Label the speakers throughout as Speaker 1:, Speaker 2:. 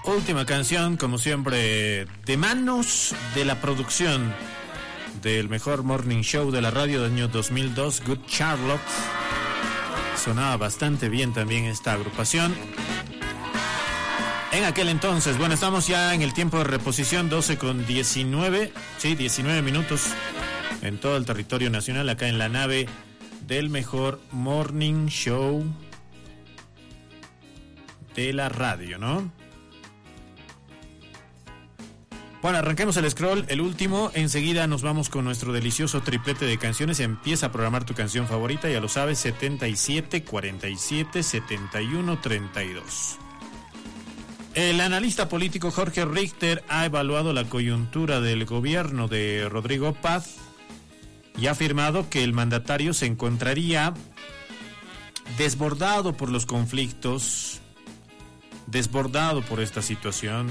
Speaker 1: Última canción, como siempre, de manos de la producción del mejor morning show de la radio del año 2002, Good Charlotte. Sonaba bastante bien también esta agrupación en aquel entonces. Bueno, estamos ya en el tiempo de reposición, 12:19, sí, 19 minutos en todo el territorio nacional, acá en la nave del mejor morning show de la radio, ¿no? Bueno, arranquemos el scroll, el último. Enseguida nos vamos con nuestro delicioso triplete de canciones. Empieza a programar tu canción favorita, ya lo sabes, 77 47 71 32. El analista político Jorge Richter ha evaluado la coyuntura del gobierno de Rodrigo Paz y ha afirmado que el mandatario se encontraría desbordado por los conflictos, desbordado por esta situación.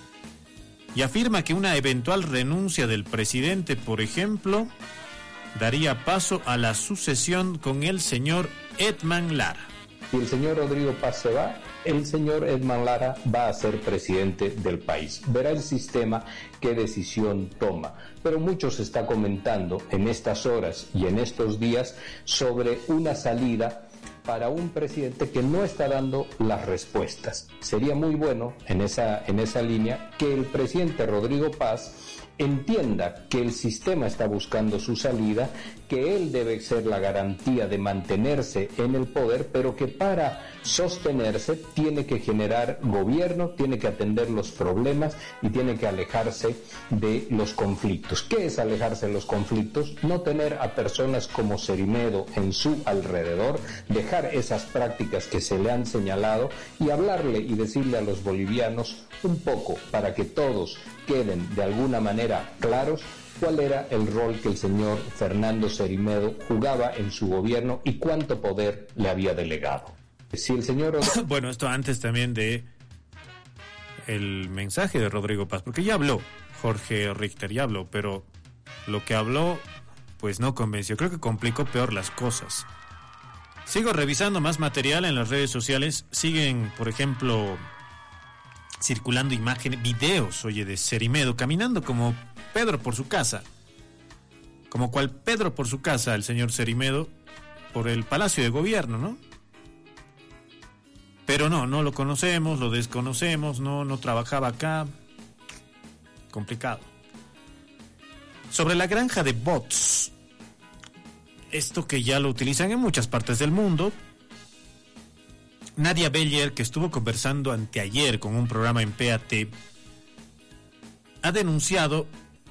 Speaker 1: Y afirma que una eventual renuncia del presidente, por ejemplo, daría paso a la sucesión con el señor Edman Lara.
Speaker 2: Si el señor Rodrigo Paz se va, el señor Edman Lara va a ser presidente del país. Verá el sistema qué decisión toma. Pero mucho se está comentando en estas horas y en estos días sobre una salida para un presidente que no está dando las respuestas. Sería muy bueno en esa línea que el presidente Rodrigo Paz entienda que el sistema está buscando su salida, que él debe ser la garantía de mantenerse en el poder, pero que para sostenerse tiene que generar gobierno, tiene que atender los problemas y tiene que alejarse de los conflictos. ¿Qué es alejarse de los conflictos? No tener a personas como Cerimedo en su alrededor, dejar esas prácticas que se le han señalado y hablarle y decirle a los bolivianos un poco para que todos queden de alguna manera claros cuál era el rol que el señor Fernando Cerimedo jugaba en su gobierno y cuánto poder le había delegado. Si el señor...
Speaker 1: Bueno, esto antes también de el mensaje de Rodrigo Paz, porque ya habló Jorge Richter, ya habló, pero lo que habló pues no convenció, creo que complicó peor las cosas. Sigo revisando más material en las redes sociales, siguen, por ejemplo, circulando imágenes, videos, oye, de Cerimedo caminando como Pedro por su casa, como cual Pedro por su casa, el señor Cerimedo, por el Palacio de Gobierno, ¿no? Pero no lo conocemos, lo desconocemos, no trabajaba acá. Complicado. Sobre la granja de bots, esto que ya lo utilizan en muchas partes del mundo. Nadia Beller, que estuvo conversando anteayer con un programa en PAT, ha denunciado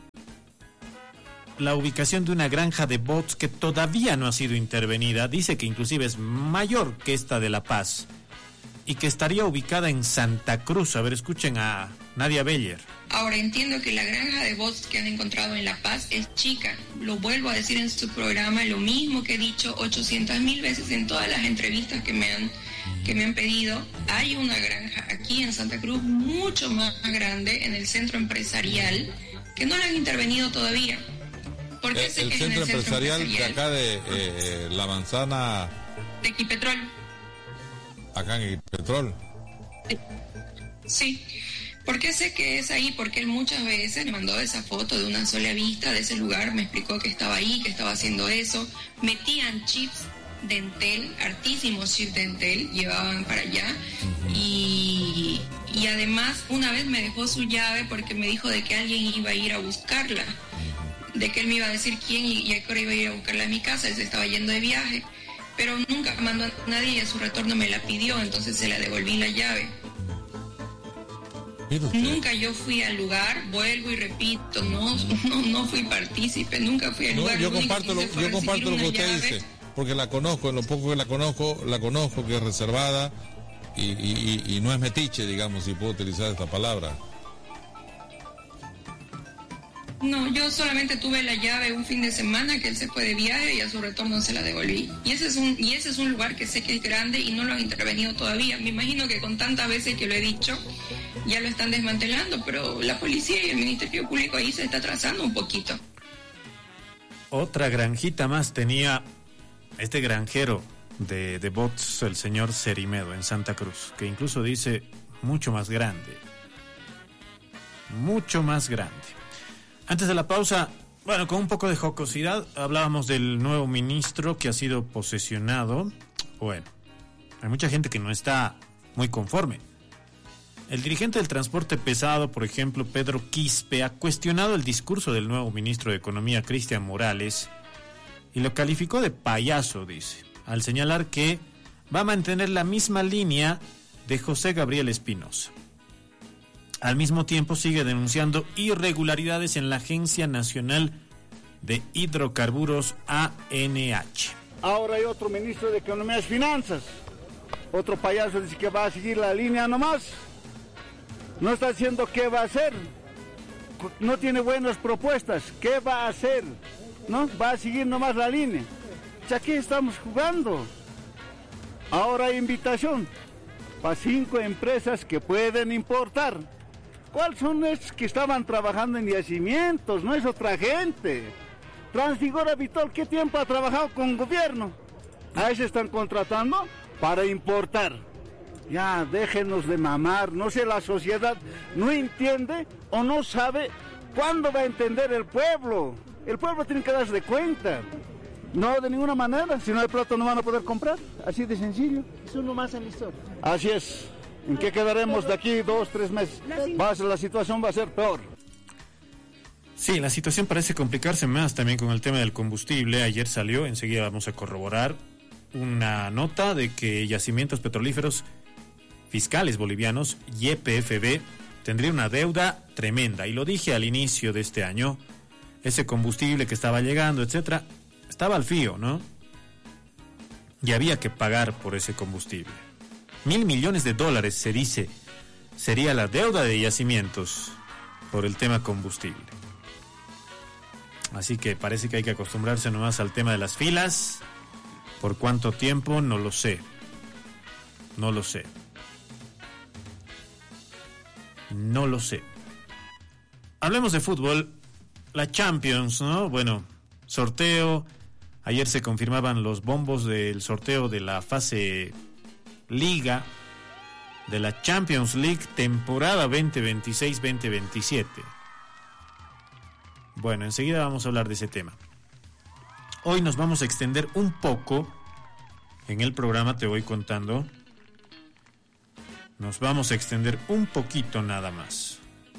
Speaker 1: la ubicación de una granja de bots que todavía no ha sido intervenida. Dice que inclusive es mayor que esta de La Paz y que estaría ubicada en Santa Cruz. A ver, escuchen a Nadia Beller.
Speaker 3: Ahora entiendo que la granja de bots que han encontrado en La Paz es chica. Lo vuelvo a decir en su programa, lo mismo que he dicho 800,000 veces en todas las entrevistas que me han pedido. Hay una granja aquí en Santa Cruz mucho más grande en el centro empresarial que no la han intervenido todavía. ¿Por qué
Speaker 4: el centro empresarial de acá de La Manzana?
Speaker 3: De Equipetrol.
Speaker 4: Acá en Equipetrol.
Speaker 3: Sí. ¿Por qué sé que es ahí? Porque él muchas veces me mandó esa foto de una sola vista de ese lugar, me explicó que estaba ahí, que estaba haciendo eso. Metían chips de Entel, hartísimos chips de Entel, llevaban para allá. Y además una vez me dejó su llave porque me dijo de que alguien iba a ir a buscarla, de que él me iba a decir quién y a qué hora iba a ir a buscarla a mi casa. Él se estaba yendo de viaje, pero nunca mandó a nadie y a su retorno me la pidió, entonces se la devolví la llave. Nunca yo fui al lugar, vuelvo y repito, no fui partícipe, nunca fui al lugar.
Speaker 4: Yo comparto lo que usted dice, porque la conozco, en lo poco que la conozco, que es reservada y no es metiche, digamos, si puedo utilizar esta palabra.
Speaker 3: No, yo solamente tuve la llave un fin de semana que él se fue de viaje y a su retorno se la devolví. Y ese es un lugar que sé que es grande y no lo han intervenido todavía. Me imagino que con tantas veces que lo he dicho, ya lo están desmantelando, pero la policía y el Ministerio Público ahí se está atrasando un poquito.
Speaker 1: Otra granjita más tenía este granjero de bots, el señor Cerimedo, en Santa Cruz, que incluso dice mucho más grande. mucho más grande. Antes de la pausa, bueno, con un poco de jocosidad, hablábamos del nuevo ministro que ha sido posesionado. Bueno, hay mucha gente que no está muy conforme. El dirigente del transporte pesado, por ejemplo, Pedro Quispe, ha cuestionado el discurso del nuevo ministro de Economía, Cristian Morales, y lo calificó de payaso, dice, al señalar que va a mantener la misma línea de José Gabriel Espinosa. Al mismo tiempo sigue denunciando irregularidades en la Agencia Nacional de Hidrocarburos, ANH.
Speaker 5: Ahora hay otro ministro de Economía y Finanzas. Otro payaso dice que va a seguir la línea nomás. No está diciendo qué va a hacer. No tiene buenas propuestas. ¿Qué va a hacer? ¿No? Va a seguir nomás la línea. Ya aquí estamos jugando. Ahora hay invitación para 5 empresas que pueden importar. ¿Cuáles son estos que estaban trabajando en yacimientos? No es otra gente. Transfigura Vitol, ¿qué tiempo ha trabajado con gobierno? A ese están contratando para importar. Ya, déjenos de mamar. No sé, la sociedad no entiende o no sabe cuándo va a entender el pueblo. El pueblo tiene que darse cuenta. No, de ninguna manera. Si no hay plata no van a poder comprar. Así de sencillo.
Speaker 6: Es uno más en la historia.
Speaker 5: Así es. ¿En qué quedaremos de aquí 2, 3 meses? La situación va a ser peor.
Speaker 1: Sí, la situación parece complicarse más también con el tema del combustible. Ayer salió, enseguida vamos a corroborar, una nota de que Yacimientos Petrolíferos Fiscales Bolivianos, YPFB, tendría una deuda tremenda. Y lo dije al inicio de este año, ese combustible que estaba llegando, etcétera, estaba al fío, ¿no? Y había que pagar por ese combustible. $1.000 millones, se dice, sería la deuda de Yacimientos por el tema combustible. Así que parece que hay que acostumbrarse nomás al tema de las filas. ¿Por cuánto tiempo? No lo sé. No lo sé. No lo sé. Hablemos de fútbol. La Champions, ¿no? Bueno, sorteo. Ayer se confirmaban los bombos del sorteo de la fase Liga de la Champions League temporada 2026-2027. Bueno, enseguida vamos a hablar de ese tema. Hoy nos vamos a extender un poco en el programa, te voy contando. Nos vamos a extender un poquito nada más.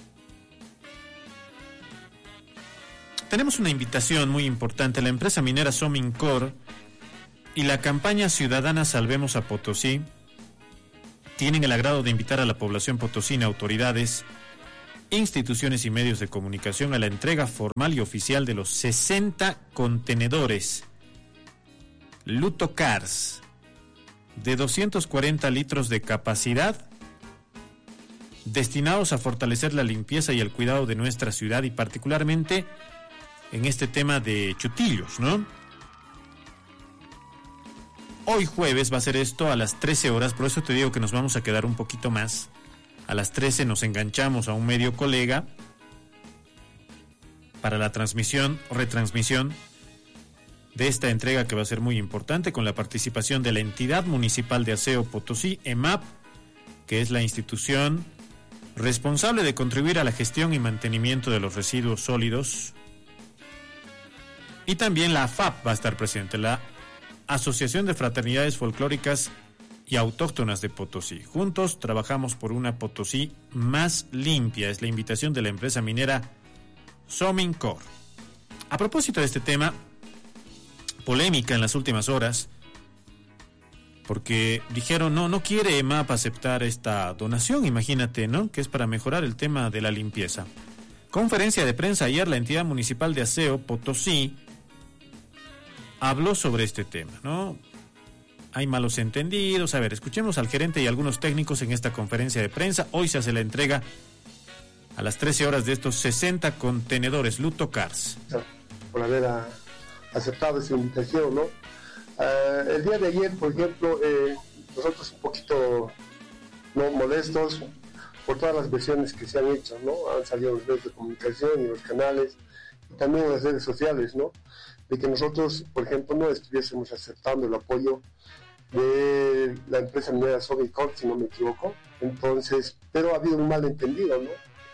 Speaker 1: Tenemos una invitación muy importante. La empresa minera Somincor y la campaña ciudadana Salvemos a Potosí tienen el agrado de invitar a la población potosina, autoridades, instituciones y medios de comunicación a la entrega formal y oficial de los 60 contenedores Luto Cars de 240 litros de capacidad destinados a fortalecer la limpieza y el cuidado de nuestra ciudad y particularmente en este tema de chutillos, ¿no? Hoy jueves va a ser esto a las 13 horas, por eso te digo que nos vamos a quedar un poquito más. A las 13 nos enganchamos a un medio colega para la retransmisión de esta entrega que va a ser muy importante con la participación de la Entidad Municipal de Aseo Potosí, EMAP, que es la institución responsable de contribuir a la gestión y mantenimiento de los residuos sólidos. Y también la AFAP va a estar presente, la Asociación de Fraternidades Folclóricas y Autóctonas de Potosí. Juntos trabajamos por una Potosí más limpia. Es la invitación de la empresa minera Somincor. A propósito de este tema, polémica en las últimas horas, porque dijeron, no quiere EMAP aceptar esta donación, imagínate, ¿no? Que es para mejorar el tema de la limpieza. Conferencia de prensa ayer, la entidad municipal de Aseo Potosí habló sobre este tema, ¿no? Hay malos entendidos. A ver, escuchemos al gerente y algunos técnicos en esta conferencia de prensa. Hoy se hace la entrega a las 13 horas de estos 60 contenedores Luto Cars.
Speaker 7: Por haber aceptado esa invitación, ¿no? El día de ayer, por ejemplo, nosotros un poquito no molestos por todas las versiones que se han hecho, ¿no? Han salido los medios de comunicación y los canales, y también las redes sociales, ¿no? De que nosotros, por ejemplo, no estuviésemos aceptando el apoyo de la empresa minera Somincor, si no me equivoco. Entonces, pero ha habido un malentendido, ¿no?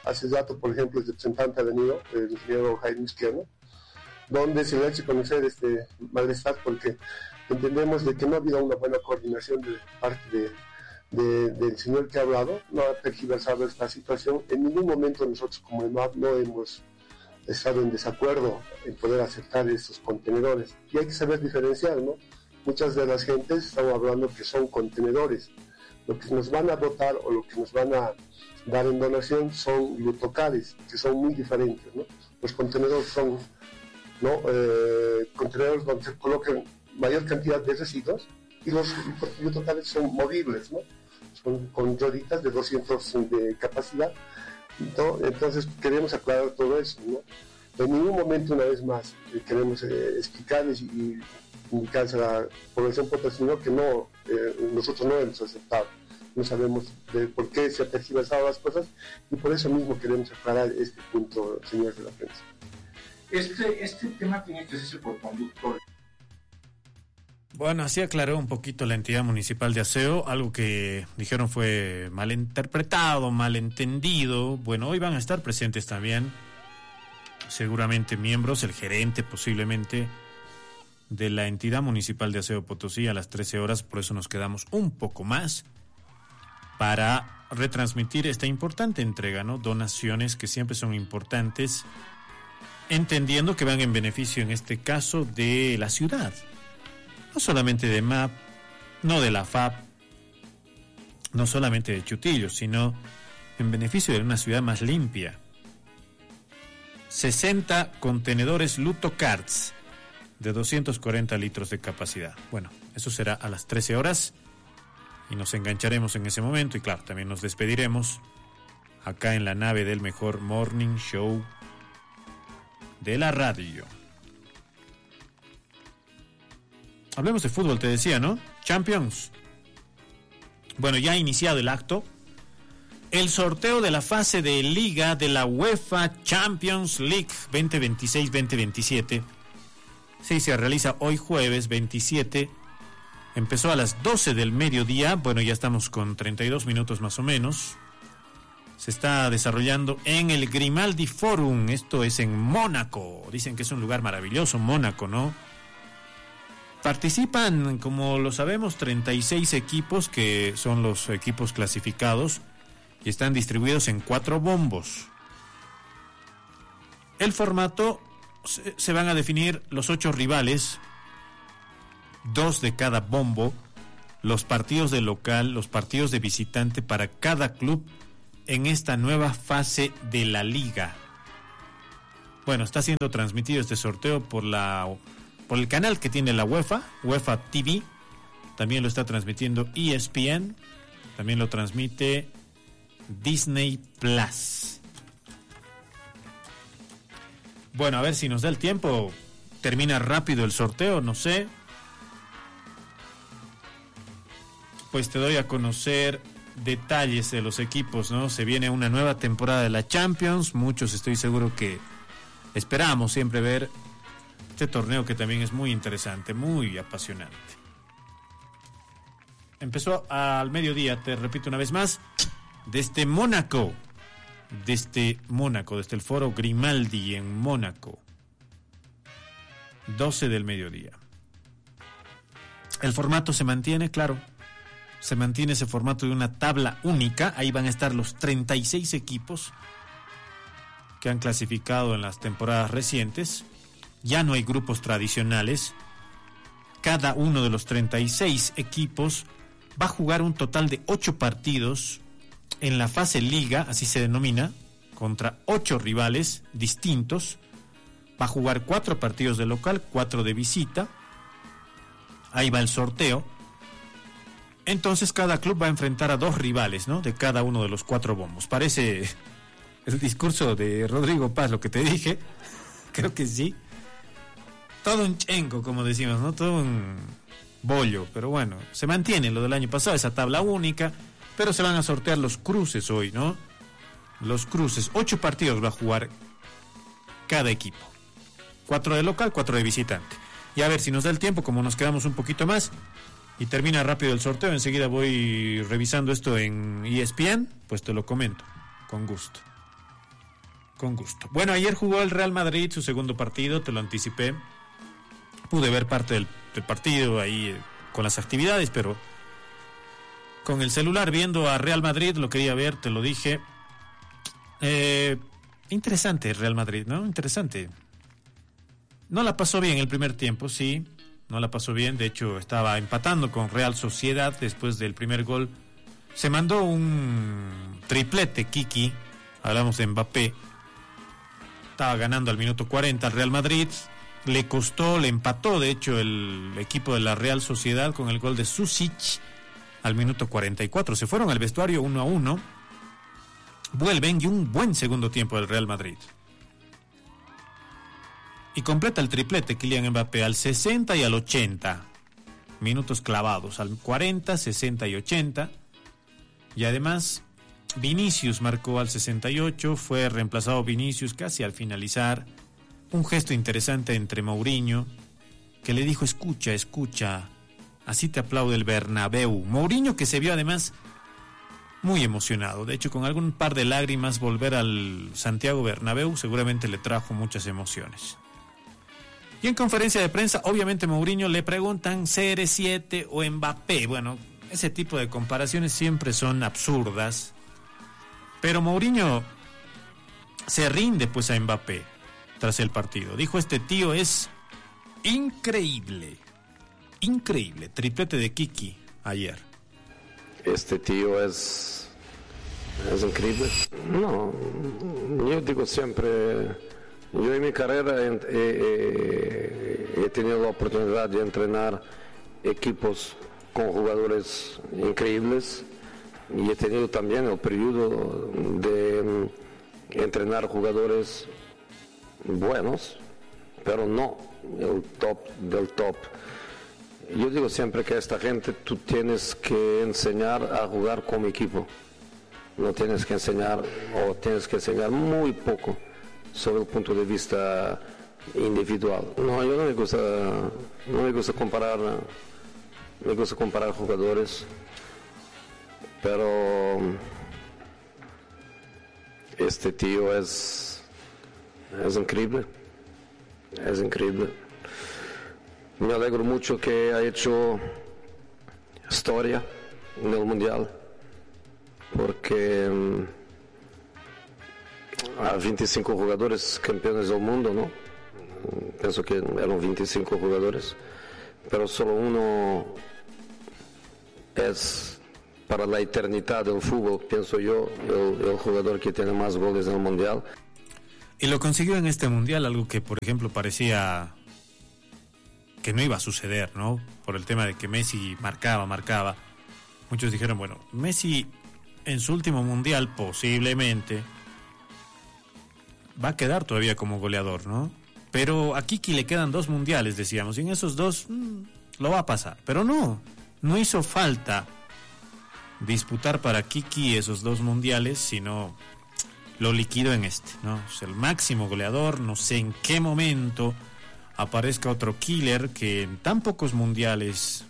Speaker 7: hace rato, por ejemplo, el representante ha venido, el ingeniero Jaime Izquierdo, donde se le ha hecho conocer este malestar porque entendemos de que no ha habido una buena coordinación de parte del señor que ha hablado, no ha tergiversado esta situación. En ningún momento nosotros como EMAP no hemos estado en desacuerdo en poder aceptar estos contenedores. Y hay que saber diferenciar, ¿no? Muchas de las gentes están hablando que son contenedores. Lo que nos van a dotar o lo que nos van a dar en donación son lutocales, que son muy diferentes, ¿no? Los contenedores son, ¿no? Contenedores donde se colocan mayor cantidad de residuos, y los lutocales son movibles, ¿no? Son con rueditas de 200 de capacidad. Entonces queremos aclarar todo eso, ¿no? En ningún momento, una vez más, queremos explicarles y indicarles a la población potosina que no, nosotros no hemos aceptado, no sabemos de por qué se han tergiversado las cosas, y por eso mismo queremos aclarar este punto, señores de la prensa.
Speaker 6: Este tema tiene que hacerse por conductores.
Speaker 1: Bueno, así aclaró un poquito la entidad municipal de aseo, algo que dijeron fue malinterpretado, malentendido. Bueno, hoy van a estar presentes también, seguramente miembros, el gerente posiblemente, de la entidad municipal de aseo Potosí a las 13 horas, por eso nos quedamos un poco más para retransmitir esta importante entrega, ¿no? Donaciones que siempre son importantes, entendiendo que van en beneficio, en este caso, de la ciudad. No solamente de MAP, no de la FAP, no solamente de Chutillo, sino en beneficio de una ciudad más limpia. 60 contenedores Lutocards de 240 litros de capacidad. Bueno, eso será a las 13 horas y nos engancharemos en ese momento, y claro, también nos despediremos acá en la nave del mejor Morning Show de la radio. Hablemos de fútbol, te decía, ¿no? Champions. Bueno, ya ha iniciado el acto. El sorteo de la fase de liga de la UEFA Champions League 2026-2027. Sí, se realiza hoy jueves 27. Empezó a las 12 del mediodía. Bueno, ya estamos con 32 minutos más o menos. Se está desarrollando en el Grimaldi Forum. Esto es en Mónaco. Dicen que es un lugar maravilloso, Mónaco, ¿no? Participan, como lo sabemos, 36 equipos, que son los equipos clasificados, y están distribuidos en 4 bombos. El formato, se van a definir los 8 rivales, 2 de cada bombo, los partidos de local, los partidos de visitante para cada club en esta nueva fase de la liga. Bueno, está siendo transmitido este sorteo por el canal que tiene la UEFA TV. También lo está transmitiendo ESPN. También lo transmite Disney Plus. Bueno, a ver si nos da el tiempo. Termina rápido el sorteo, no sé. Pues te doy a conocer detalles de los equipos, ¿no? Se viene una nueva temporada de la Champions. Muchos, estoy seguro que esperamos siempre ver este torneo, que también es muy interesante, muy apasionante. Empezó al mediodía, te repito una vez más, desde Mónaco, desde el foro Grimaldi en Mónaco, 12 del mediodía. El formato se mantiene, claro, se mantiene ese formato de una tabla única. Ahí van a estar los 36 equipos que han clasificado en las temporadas recientes. Ya no hay grupos tradicionales. Cada uno de los 36 equipos va a jugar un total de 8 partidos en la fase liga, así se denomina, contra 8 rivales distintos. Va a jugar 4 partidos de local, 4 de visita. Ahí va el sorteo. Entonces cada club va a enfrentar a 2 rivales, ¿no? De cada uno de los 4 bombos. Parece el discurso de Rodrigo Paz, lo que te dije. Creo que sí. Todo un chenco, como decimos, ¿no? Todo un bollo. Pero bueno, se mantiene lo del año pasado, esa tabla única. Pero se van a sortear los cruces hoy, ¿no? Los cruces. 8 partidos va a jugar cada equipo. 4 de local, 4 de visitante. Y a ver si nos da el tiempo, como nos quedamos un poquito más y termina rápido el sorteo, enseguida voy revisando esto en ESPN, pues te lo comento, con gusto. Con gusto. Bueno, ayer jugó el Real Madrid su segundo partido, te lo anticipé. Pude ver parte del partido ahí con las actividades, pero con el celular viendo a Real Madrid, lo quería ver, te lo dije. Interesante el Real Madrid, ¿no? Interesante. No la pasó bien el primer tiempo, sí. No la pasó bien, de hecho estaba empatando con Real Sociedad después del primer gol. Se mandó un triplete Kiki, hablamos de Mbappé. Estaba ganando al minuto 40 al Real Madrid. Le costó, le empató de hecho el equipo de la Real Sociedad con el gol de Susic al minuto 44. Se fueron al vestuario 1-1. Vuelven y un buen segundo tiempo del Real Madrid. Y completa el triplete Kylian Mbappé al 60 y al 80. Minutos clavados al 40, 60 y 80. Y además Vinicius marcó al 68. Fue reemplazado Vinicius casi al finalizar. Un gesto interesante entre Mourinho, que le dijo: escucha, escucha, así te aplaude el Bernabéu. Mourinho, que se vio además muy emocionado, de hecho con algún par de lágrimas. Volver al Santiago Bernabéu seguramente le trajo muchas emociones. Y en conferencia de prensa, obviamente Mourinho le preguntan CR7 o Mbappé. Bueno, ese tipo de comparaciones siempre son absurdas, pero Mourinho se rinde pues a Mbappé tras el partido. Dijo: este tío es increíble, increíble. Triplete de Kiki ayer.
Speaker 8: Este tío es increíble. No, yo digo siempre, yo en mi carrera he tenido la oportunidad de entrenar equipos con jugadores increíbles y he tenido también el periodo de entrenar jugadores buenos, pero no el top del top. Yo digo siempre que a esta gente tú tienes que enseñar a jugar como equipo. No tienes que enseñar, o tienes que enseñar muy poco sobre el punto de vista individual. No, yo no me gusta comparar, me gusta comparar jugadores, pero este tío es increíble, es increíble. Me alegro mucho que ha hecho historia en el Mundial, porque hay 25 jugadores campeones del mundo, ¿no? Pienso que eran 25 jugadores, pero solo uno es para la eternidad del fútbol, pienso yo, el jugador que tiene más goles en el Mundial.
Speaker 1: Y lo consiguió en este Mundial, algo que por ejemplo parecía que no iba a suceder, ¿no? Por el tema de que Messi marcaba. Muchos dijeron, bueno, Messi en su último Mundial posiblemente va a quedar todavía como goleador, ¿no? Pero a Kiki le quedan 2 mundiales, decíamos, y en esos 2 lo va a pasar. Pero no hizo falta disputar para Kiki esos 2 mundiales, sino lo liquidó en este, ¿no? Es el máximo goleador. No sé en qué momento aparezca otro killer que en tan pocos mundiales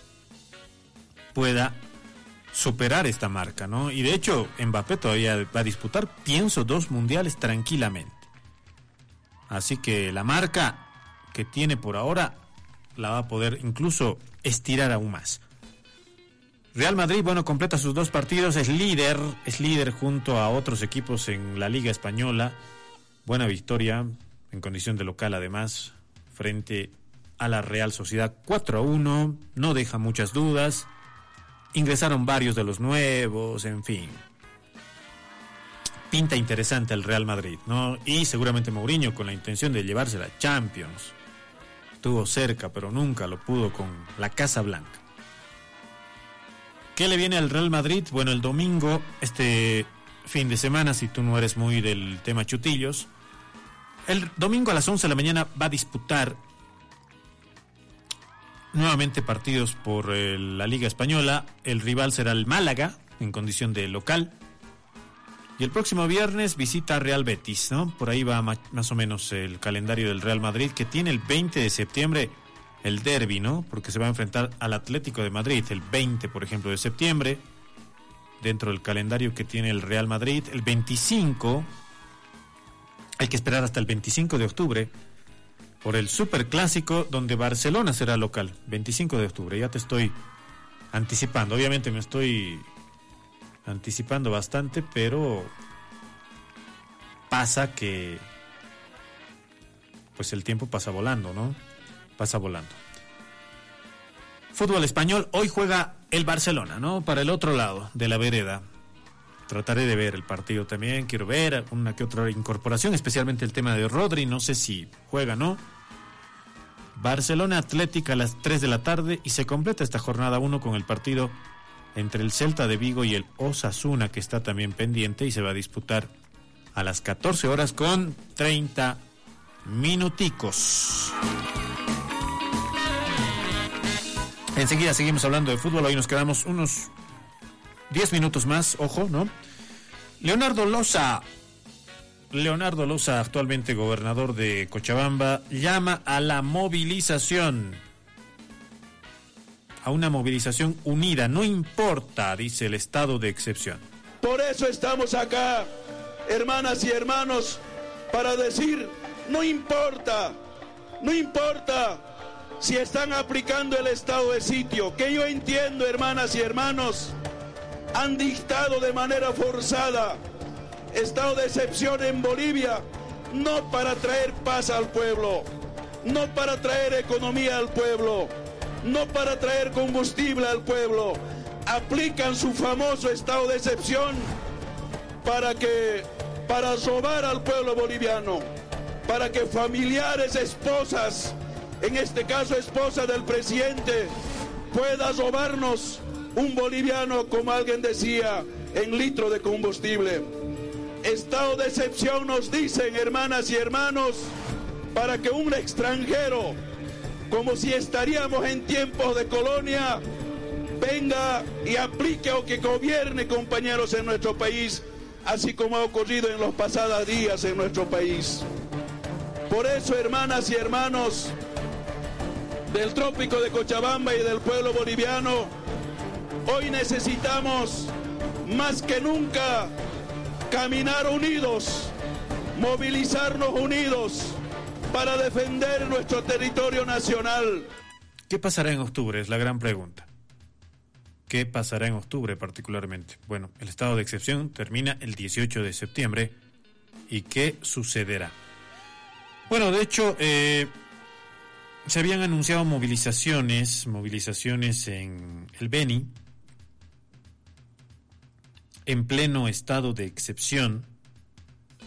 Speaker 1: pueda superar esta marca, ¿no? Y de hecho Mbappé todavía va a disputar, pienso, 2 mundiales tranquilamente. Así que la marca que tiene por ahora la va a poder incluso estirar aún más. Real Madrid, bueno, completa sus 2 partidos, es líder junto a otros equipos en la Liga Española. Buena victoria en condición de local, además, frente a la Real Sociedad. 4-1, no deja muchas dudas. Ingresaron varios de los nuevos, en fin. Pinta interesante el Real Madrid, ¿no? Y seguramente Mourinho con la intención de llevarse la Champions. Estuvo cerca, pero nunca lo pudo con la Casa Blanca. ¿Qué le viene al Real Madrid? Bueno, el domingo, este fin de semana, si tú no eres muy del tema chutillos, el domingo a las 11 de la mañana va a disputar nuevamente partidos por la Liga Española. El rival será el Málaga, en condición de local. Y el próximo viernes visita a Real Betis, ¿no? Por ahí va más o menos el calendario del Real Madrid, que tiene el 20 de septiembre el derbi, ¿no? Porque se va a enfrentar al Atlético de Madrid el 20, por ejemplo, de septiembre, dentro del calendario que tiene el Real Madrid. El 25 Hay que esperar hasta el 25 de octubre por el Superclásico, donde Barcelona será local. 25 de octubre, ya te estoy anticipando. Obviamente me estoy anticipando bastante, pero pasa que pues el tiempo pasa volando, ¿no? Pasa volando. Fútbol español, hoy juega el Barcelona, ¿no? Para el otro lado de la vereda. Trataré de ver el partido también, quiero ver una que otra incorporación, especialmente el tema de Rodri, no sé si juega o no. Barcelona Atlética a las 3 de la tarde y se completa esta jornada 1 con el partido entre el Celta de Vigo y el Osasuna, que está también pendiente y se va a disputar a las 14 horas con 30 minuticos. Enseguida seguimos hablando de fútbol, hoy nos quedamos unos 10 minutos más, ojo, ¿no? Leonardo Loza, actualmente gobernador de Cochabamba, llama a la movilización, a una movilización unida, no importa, dice, el estado de excepción.
Speaker 9: Por eso estamos acá, hermanas y hermanos, para decir, no importa si están aplicando el estado de sitio, que yo entiendo, hermanas y hermanos, han dictado de manera forzada estado de excepción en Bolivia, no para traer paz al pueblo, no para traer economía al pueblo, no para traer combustible al pueblo. Aplican su famoso estado de excepción para sobar al pueblo boliviano, para que familiares, esposas, en este caso esposa del presidente, pueda sobarnos un boliviano, como alguien decía, en litro de combustible. Estado de excepción nos dicen, hermanas y hermanos, para que un extranjero, como si estaríamos en tiempos de colonia, venga y aplique o que gobierne, compañeros, en nuestro país, así como ha ocurrido en los pasados días en nuestro país. Por eso, hermanas y hermanos del trópico de Cochabamba y del pueblo boliviano, hoy necesitamos más que nunca caminar unidos, movilizarnos unidos para defender nuestro territorio nacional.
Speaker 1: ¿Qué pasará en octubre? Es la gran pregunta. ¿Qué pasará en octubre particularmente? Bueno, el estado de excepción termina el 18 de septiembre. ¿Y qué sucederá? Bueno, de hecho, se habían anunciado movilizaciones en el Beni, en pleno estado de excepción,